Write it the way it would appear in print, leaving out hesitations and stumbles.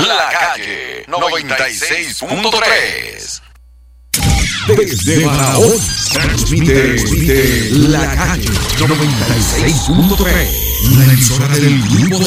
La Calle 96.3. Desde Barahona transmite La Calle 96.3, la emisora del grupo